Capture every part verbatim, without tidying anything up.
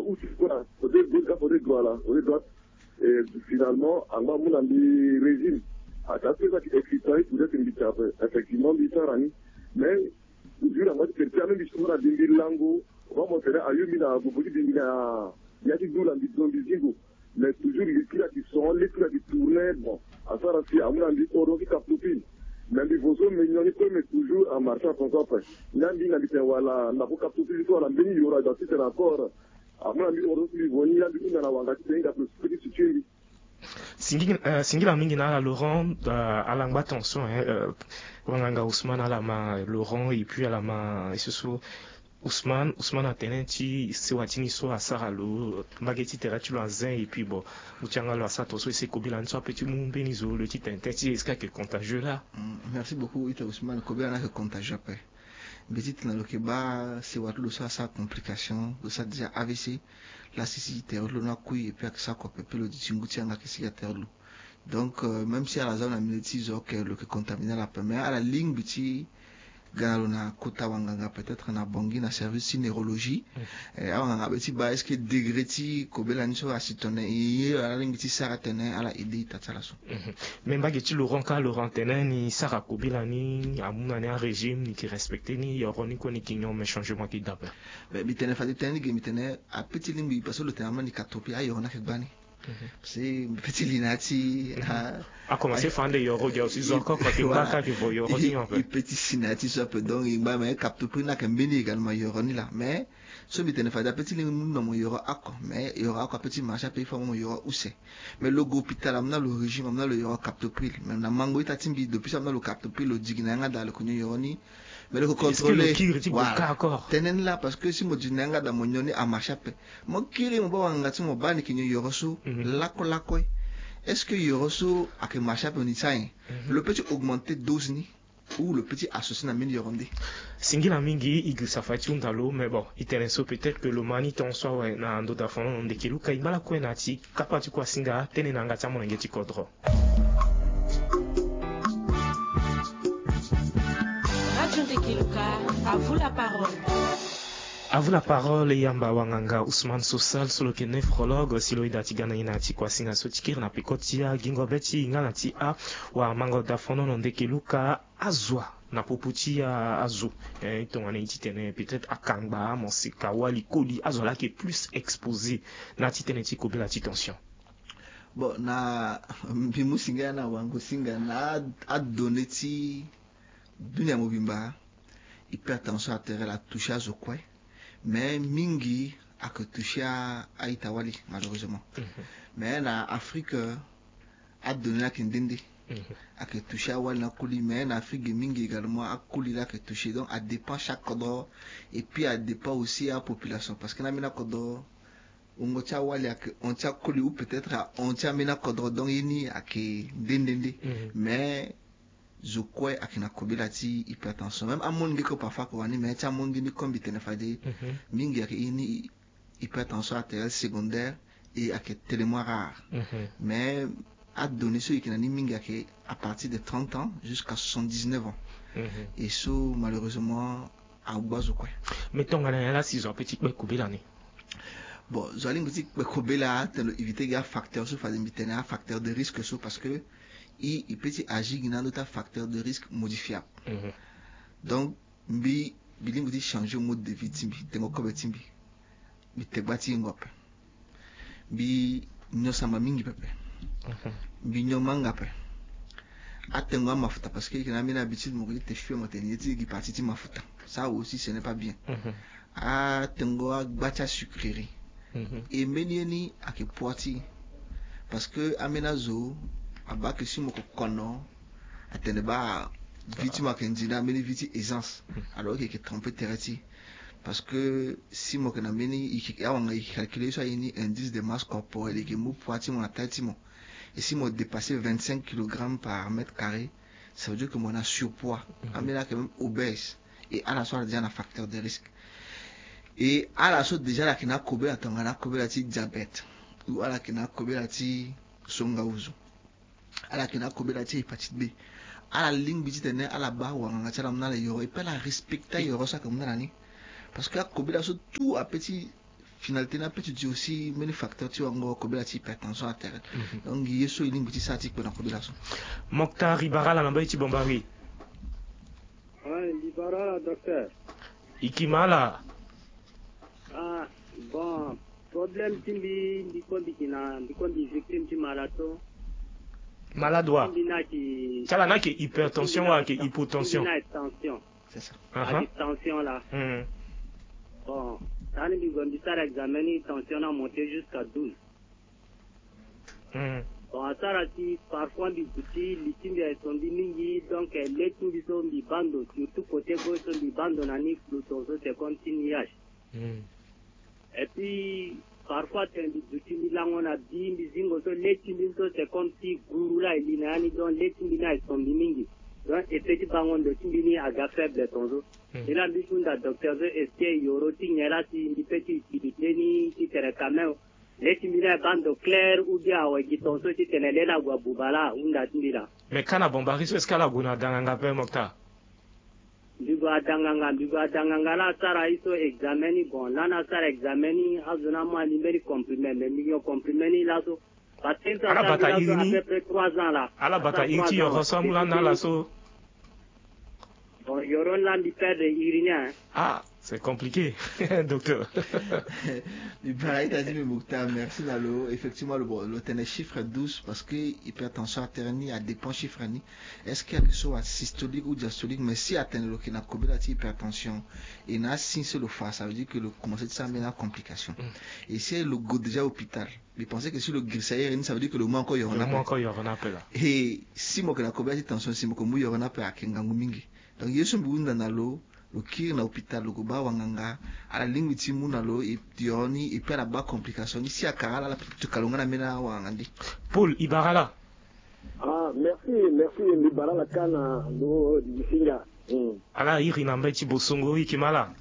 où tu vois, au début, au début, au début, et finalement, en bas, mon ami régime, à ta fait, ça qui est écrit, vous êtes invité à faire, effectivement, Bissarani, mais, toujours, la moitié, c'est même histoire de Dimbi Lango, on va montrer à Yumina, beaucoup de Dimbi, il y a des doules en Bissongo, mais toujours, les clés qui sont, les clés qui tournent, bon, à ça, c'est à mon ami, on qui capte mais il faut que nous mais toujours en marchant comme ça après. Nandi n'a dit voilà, n'a pas capté plus toi la béni il y aura dans cet rapport. À mon avis, on retrouve Boni, il y a la wanga qui est un peu petit soutien. Singila mingi na Laurent à l'angba tension hein wanga Ousmane à la main Laurent et puis à la main et ce soit Ousmane, Ousmane a tenu ti se watini so asara lo mageti teratu lo azin et puis bon utianga lo asato so c'est kobila nso petit mumbeni zo le titre intenti est-ce que contagieux là. Merci beaucoup ita Ousmane kobila na que contagieux après. Petit na lo keba se watu lo sa complication lo sa déjà A V C la cécité lo na kui et puis ça ko pepe lo ditinguti anga kesi ya terlo. Donc euh, même si à la zone amileti zo que le que contaminé la première à la ligne biti Ganalona Kota Wanganga peut-être na bongi na service neurologie et awanga beti ba est-ce que degreti kobela nso asitone et ala lingiti saratene ala idée tatalaso même bageti Laurent ka Laurent tenen ni sara kobela ni amuna ni un régime ni qui respecter ni yoroni ko ni kinyo mais changement qui d'abord ben bitene fa bitene ge mitene a petit limbi parce que le terme ni katopia yorona ke bani c'est petit linati a commencé à faire des euros, il y a aussi encore quand il va quand il va euro ni en fait. Petit sinati ça peut donc il va mais capte prix na kembeni également euro ni là mais ce bitene fa da petit limbi no mo euro akko mais euro akko petit marché pays fa mo euro où c'est mais le hôpital amna le régime amna le euro capte prix mais na mango ita timbi depuis amna le capte prix le digina nga da le konyo euro ni mais le contrôler voilà tenen là parce que si mo dinanga da mo nyoni a marché pe mo kiri mo ba wanga ti mo bani kinyo euro so lako lako est-ce que yoroso a que marché pe ni sain le petit augmenter dose ni ou le petit associé na mini yorondé singila mingi igi safati undalo mais bon iterenso peut-être que le mani ton soit ouais na ndo da fond de kiluka ibala ko na ti kapati kwa singa tene na ngata mo ngeti kodro Radio de Kiluka, à vous la parole. À vous la parole, Yamba Wanganga Ousmane Sosal, solo ke néphrologue, silo idati gana inati kwa singa sotikir na pikotia, gingo beti inganati a, wa mango da fono nonde kiluka azwa, na poputi a azu, eh, tongane ititene, peut-être a kangba, monsika, wali koli, azwa la qui est plus exposé, na titene ti kobe la tension. Bon, na, bimu singa na wango singa na, a donné ti, dunia mobimba, hypertension artérielle a touché à zo quoi. Mais mingi a que touché à Itawali malheureusement mm-hmm. Mais en Afrique a donné la kindende mm-hmm. a que touché à Wali na Kouli mais en Afrique mingi également a Kouli là que touché donc à dépend chaque code et puis à dépend aussi à la population parce que na mina code on tient Wali a que on tient Kouli ou peut-être on tient mina code donc ini a que dendende mm-hmm. Mais je crois à qu'il y a une hypertension même à mon que parfois qu'on a mais à mon que comme bitene fade mingi a une hypertension artérielle secondaire et à que tellement rare mais à donner ceux qui n'ont mingi à partir de trente ans jusqu'à soixante-dix-neuf ans et ça malheureusement à base quoi mettons à la six ans petit peu couper l'année bon j'allais me dire que couper là éviter il y a facteur sur faire bitene un facteur de risque parce que et il peut agir dans d'autres facteurs de risque modifiables. Mm-hmm. Donc, bi bilim dit changer le mode de vie timbi, tengo kobe timbi. Bi te bati ngope. Bi nyo sama mingi pepe. Bi nyo manga pe. Atengo mafuta parce que il a mis l'habitude de te fuir maternité qui partit ti mafuta. Ça aussi ce n'est pas bien. Atengo agbacha sucrerie. Et menieni ake poiti parce que amenazo aba que si moko kono atene ba victime kendina meni victime essence alors qu'il est trompé terati parce que si moko na meni il a on a calculé ça une indice de masse corporelle et que mo poiti mon tête mo et si mo dépasser vingt-cinq kilogrammes par mètre carré ça veut dire que mon a surpoids amena quand même obèse et à la soirée déjà un facteur de risque et à la soirée déjà la kina kobe atangana kobe la ti diabète ou à la kina kobe la ti songauzo à la kina kobe la ti hépatite B à la ligne bitite ne à la barre ou à la mna la yoro et pas la respecter yoro ça comme nani parce que kobe la so tout à petit finalité n'a peut tu dis aussi mais les facteurs tu as encore combien hypertension artérielle donc il y a ce il petit ça type na combinaison Mokhtar Ibara la namba iti bombari ah Ibara docteur ikimala ah bon problème timbi ndiko bikina ndiko ndi victime ti malato maladwa chala na ki hypertension ou ki hypotension tension c'est ça ah tension là mm. Bon, ça nous dit qu'on dit ça l'examen, tension a monté jusqu'à douze. Mm. Bon, ça là, si parfois du petit, l'itime est tombé mingi, donc les tout du son du bando, surtout côté gauche son du bando, on a ni floutoso, c'est comme signage. Mm. Et puis, parfois, tu as du petit, là, on a dit, les zingo, les timbis, c'est comme si gourou là, il y a ni donc les timbis là, ils sont mingi. Donc, et petit bangon de timbini à gars faible, tonzo. Il a dit que le docteur veut essayer, yoro, tignera, si il petit, il tenit, si tu quand même, les timbini bando clair, ou bien, ouais, qui tonzo, si tu n'es là, ou à boubala, ou n'a timbira. Mais quand la bombari, est-ce qu'elle a guna danganga pe Mokhtar? Bigo danganga, bigo danganga la, sara, iso exameni, bon, là, na sara exameni, azuna moi, libéri comprimé, mais million comprimé, là, so. Parce que ça, ça, ça, à peu près trois ans là. À la bataille, il y a ressemble à la so. Bon, il y aura là, il perd des irinien. Ah, c'est compliqué, docteur. Il paraît, t'as dit, mais Mokhtar, merci Lalo. Effectivement, le, bon, le tenait chiffre douze parce que hypertension artérielle a des points chiffres. Est-ce qu'il y a quelque chose à systolique ou diastolique? Mais si atteint le qui n'a pas hypertension et n'a signe sur le face, ça veut dire que le commencer de ça met la complication. Et si le go déjà hôpital, il pensait que si le grissaillère, ça veut dire que le moins encore il y aura un appel. Et si moi que la combien tension, si moi que moi il y aura un appel à Kengangu Mingi. Donc il y a ce bout dans l'eau. Le kir na hôpital le goba wanganga ala lingi timu na lo et dioni et puis la bas complication ici à Karala la petite kalonga na mena wangandi Paul Ibarala. Ah merci merci Ibarala kana do disinga ala iri na mbeti bosongo ikimala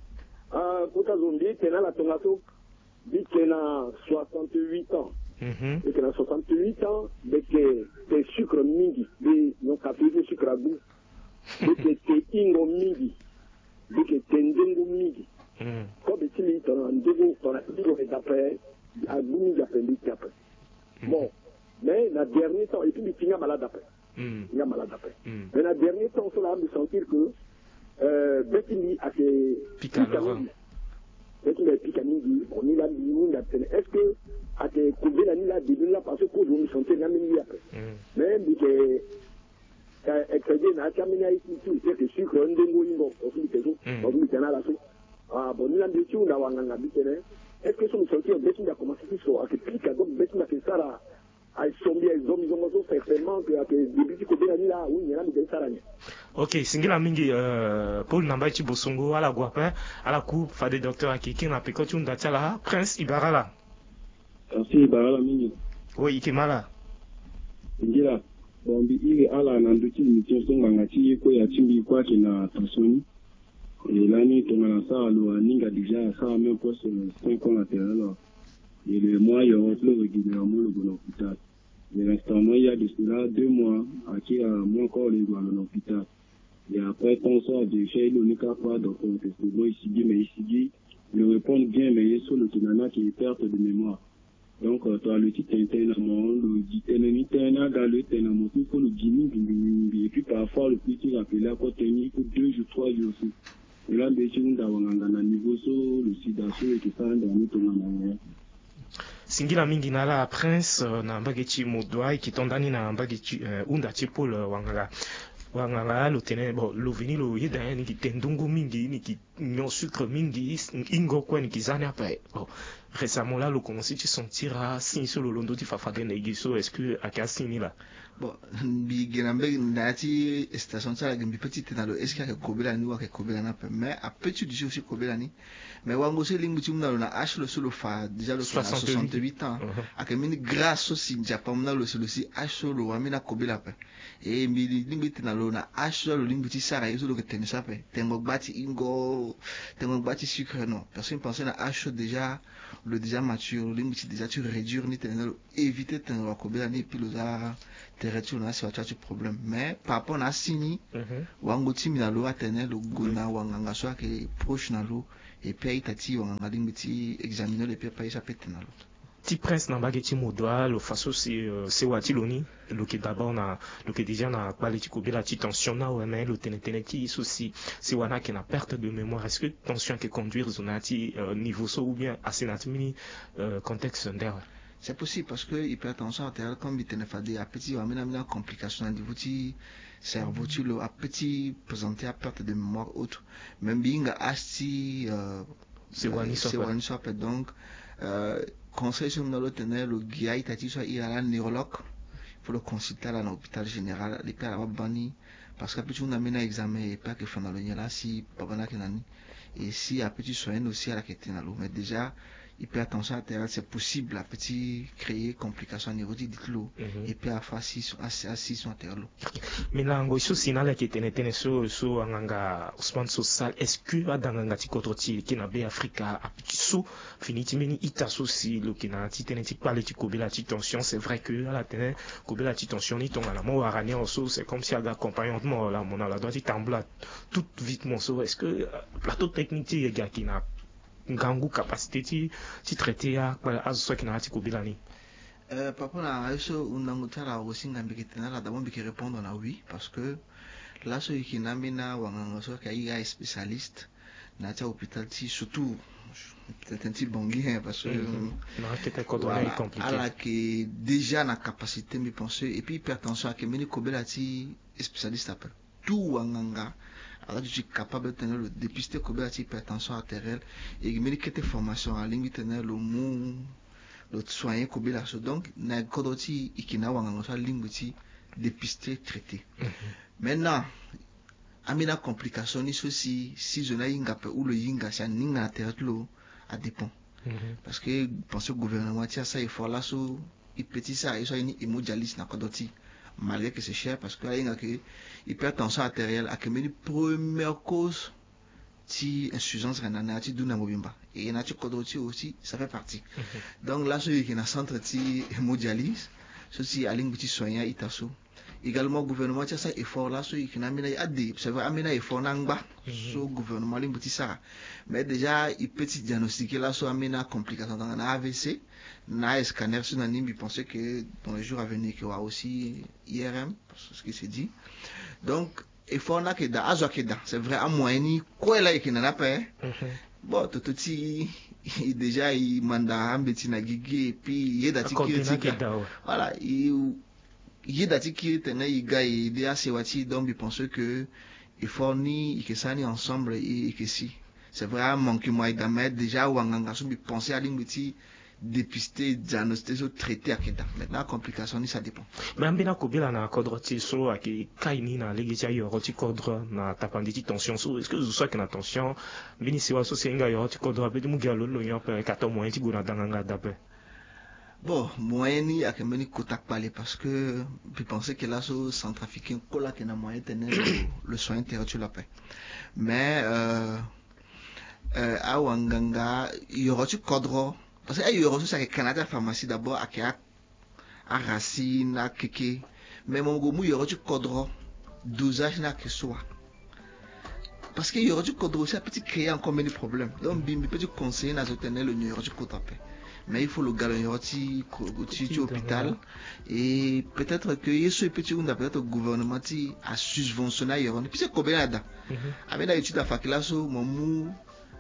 ah kota zombi tena la tongaso dit qu'elle a soixante-huit ans mhm et qu'elle a soixante-huit ans mais que des sucre mingi des non café de sucre à goût et que c'est ingo mingi que tendengo mingi comme si il t'en a ndego t'en a ndego et d'après à goût d'après d'après bon mais la dernière temps et puis il finit malade après il est malade après mais la dernière temps on a de sentir que euh Betty a fait picanora Betty a picanidi on est là est-ce que à te couvrir la nuit là début là parce que pour nous sentir la nuit après même que excédé na chamina ici tout c'est que sucre ndengo ingo aussi c'est tout bon il tient là là ah bon il a dit tout là wanganga bitene est-ce que son sentir Betty a commencé à se piquer donc Betty a fait ça là à sombi à zombie zongo certainement que à début du côté là là oui il y a des saranya. OK, singila mingi euh Paul Nambachi Bosongo ala guapa ala coupe fa des docteurs akiki na pekoti unda tala Prince Ibarala. Merci Ibarala mingi. Oui, ikimala. Singila bombi ile ala na nduti mitinso ngangati ko ya timbi kwa kina tasoni. Et l'année ton na sa lo aninga déjà ça même poste cinq ans latéral. Et le mois, il y aura plus régulièrement le bon hôpital. Et récemment, il y a de cela deux mois, à qui a moins encore les dans l'hôpital. Et après, ton sort de chez l'unique pas, donc on te dit, bon, ici, mais ici, le répondre bien, mais sur le tenana qui est perte de mémoire. Donc, toi, le titre internament, le dit, internament, dans le tenament, il faut le guimer, et puis parfois, le petit rappelé à quoi tenir pour deux jours, trois jours aussi. Et là, bien sûr, on a un niveau sur le sida, et tout ça, dans le tenament. Singila mingi na la Prince na mbagechi modwa ikitondani na mbagechi uh, unda chipol uh, wangala wangala lo tene bo lo vini lo yeda ni kitendungu mingi ni ki nyon sucre mingi ingo kwa ni kizani après bon récemment là lo commence tu sentir à sin sur le londo ti fafade na igiso est-ce que akasini là bon bi genambe ndati station ça la gembi petite dans le est-ce qu'il y a kobela ni wa ke kobela na mais à petit du aussi kobela ni mais wango se lingu ti mna na h le solo fa déjà le soixante-huit ans a que mini grâce aussi japon na le solo si h le wa mina kobela pe et mi lingu ti na lo na h le lingu ti sara yeso le que tenir ça pe tengo bati ingo tengo bati sucre non personne pensait na h déjà le déjà mature le lingu ti déjà tu réduire ni tenir éviter tengo kobela ni puis le za terretu na si wacha problème mais par rapport na sini wango ti mi na lo atene le gona wanganga so que proche na lo et puis itati on a dit examiner les pieds pas ça peut tenir l'autre. Ti prince na bageti modwa lo faso si se wati loni lo ke d'abord na lo ke déjà na parler ko bila ti tension na ouais mais lo tenetene ti souci si wana ke na perte de mémoire est-ce que tension que conduire zonati euh, niveau so ou bien asenati mini euh, contexte d'air. C'est possible parce que hypertension artérielle comme il tenait fadé à petit amène amène complication au niveau ti cerveau tu le a petit présenté à perte de mémoire autre même bien asti euh, c'est wani so c'est wani so donc euh, conseil sur le tenir le gars il t'a dit soit il a un neurologue il faut le consulter à l'hôpital général les pères à bani parce que petit on amène à examen et pas que fin dans là si papa n'a qu'un et si à petit soin aussi à la question mais déjà hypertension artérielle c'est possible à petit créer complications neurologiques dites-le et puis à faire six six artérielle mais là ngo iso sinala qui tenait tenait so so anganga Ousmane Sossal est-ce que adanganga tikototi qui na be Africa a petit so finiti meni itaso si lo qui na ti tenait ti parler ti kobela ti tension c'est vrai que à la tenait kobela ti tension ni tonga la mo arani en so c'est comme si aga accompagnement là mon la doit ti tambla tout vite mon so est-ce que plateau technique ti gars qui na ngangu capacité ti ti traiter ya kwa azo qui na ti kobela ni euh papa na eso unangutala aussi ngambikitana la d'abord biki répondre na oui parce que là ce qui na mina wanganga so ka iga spécialiste na ta hôpital ti surtout peut-être un petit bongi parce que non c'était coordonné voilà, compliqué à la que déjà na capacité me penser et puis hypertension à que meni kobela ti spécialiste après tout wanganga alors je suis capable de tenir le dépister kobela ti hypertension artérielle et meni kete formation en ligne tenir le mot le soigner kobela so donc na kodoti ikina wanganga so ligne ti dépister traiter maintenant amina complication ni ceci si je n'ai pas ou le yinga ça ninga terre à dépend parce que pense au gouvernement tia ça il faut là so il petit ça il soit une hémodialyse na kodoti malgré que c'est cher parce que yinga que hypertension artérielle a que meni première cause ti insuffisance rénale ti duna mobimba et na ti kodoti aussi ça fait partie donc là celui qui na centre ti hémodialyse ceci a ligne petit soigner itaso également gouvernement tia ça effort là so qui na mina adi c'est vrai amina effort nangba so gouvernement ligne petit ça mais déjà il petit diagnostiquer là so amina complication dans na A V C na scanner sur nanim il pensait que dans les jours à venir qu'il y aura aussi I R M parce ce qui s'est dit donc effort là que da azo que da c'est vrai à moyenne quoi là qui n'a pas bon tout petit déjà il manda ambeti na gigi et puis il est d'attitude voilà il il d'attitude tenait il gars il est assez wati donc il pense que il fournit et que ça ni ensemble et que si c'est vraiment que moi d'amettre déjà wanganga so il penser à l'ingoti dépister diagnostiquer traiter akeda maintenant complication ni ça dépend mais ambina kobela na kodro ti so aki kaini na legi ya yoro ti kodro na tapanditi tension so est-ce que vous soit que na tension bini si wa so senga yoro ti kodro be mu galo lo yon pe kato moyen ti guna danganga dape bon moyen ni akemeni kotak parler parce que je pensais que là so centrafricain kola que na moyen tenir le soin territorial la paix mais euh euh a wanganga yoro ti kodro parce que il y a aussi ça Canada pharmacie d'abord à Kéa à Racine à Kéké mais mon goût il y aura du codro dosage n'a que soit parce qu'il y aura du codro c'est un petit créer encore des problèmes donc bim petit conseiller n'a obtenu le numéro du codapé mais il faut le gagner aussi au hôpital et peut-être que il ce petit on a peut-être au gouvernement qui a subventionné il y aura puis c'est combien là avec la étude à fakilaso mon mou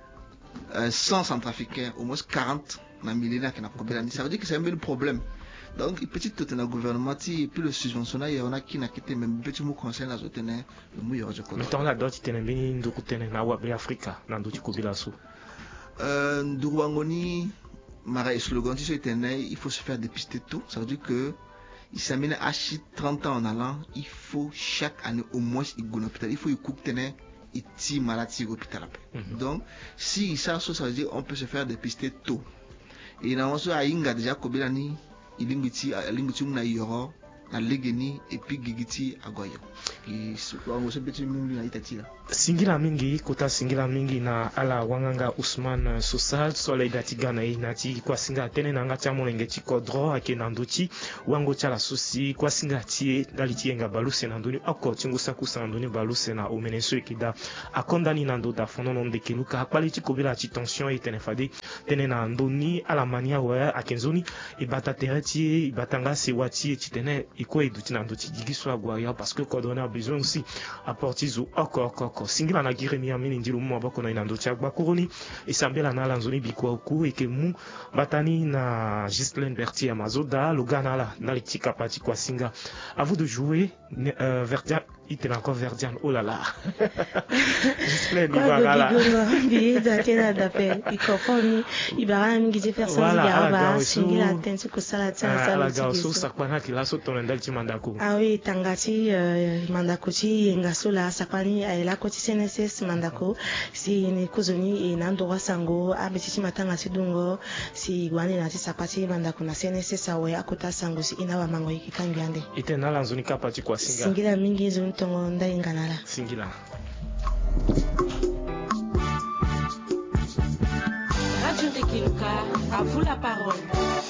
cent centrafricains au moins quarante na millénaire qui n'a pas ça veut dire que c'est un peu le problème donc petit tout un gouvernement et puis le subventionnaire il y en a qui n'a quitté même petit mot conseil la soutenir le mou yoro joko mais tant la dot tene bini nduku tene na wa be Africa na nduti kobila so euh nduwangoni mara slogan tu sais il faut se faire dépister tout ça veut dire que il s'amène à trente ans en allant il faut chaque année au moins il go hôpital il faut il coupe tenir et ti maladie hôpital mm-hmm. Donc si ça ça veut dire on peut se faire dépister tôt et na on so a inga déjà kobelani ilingiti ilingiti na yoro na legeni et puis gigiti agoyo ki wango so beti mingi na itatila singila mingi kuta singila mingi na ala wanganga Ousmane Sosal sola idatigana inati kwa singa tene na ngati amolenge chikodro akena ndochi wango chala susi kwa singa tie daliti nga baluse na ndoni ako tingusa kusa ndoni baluse na omeneso ekida akondani na ndo da fono non de keluka akpali chikobela chi tension etene fadi tene na ndoni ala mania wa akenzoni ibata tereti ibatanga se wati chitene iko eduti na ndochi gigiswa gwaria parce que kodona a besoin aussi apporter zo oko oko singila na giremi amini ndilu mu abako na ndochi agbakoroni isambela na lanzoni bikwa ku ekemu batani na Ghislaine Bertier Amazoda Lugana la na litika pati kwa singa. À vous de jouer euh, Verdian il était encore Verdian oh là là Ghislaine Ibara là il doit d'appel il comprend il va mingi faire ça il va singila attention que ça la tient ça la gaso sakwana ki la soto ndal ti mandako ah oui tangati mandako ti ngasola sakani ela ko ti C N S S mandako si ni kozoni e nando wasango abeti matanga sidungo si gwani na ti sapati mandako na C N S S awe akota sango si ina wa mango ikikangyande ite na lanzoni kapati kwa singa singila mingi zo ntongo ndai nganala singila. Radio de Kiluka, à vous la parole.